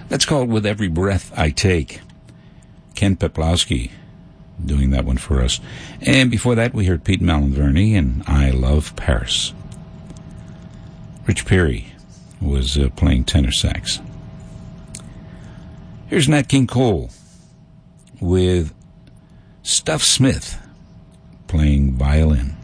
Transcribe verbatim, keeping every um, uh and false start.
That's called With Every Breath I Take. Ken Peplowski doing that one for us. And before that, we heard Pete Malinverni and I Love Paris. Rich Perry was uh, playing tenor sax. Here's Nat King Cole with Stuff Smith playing violin.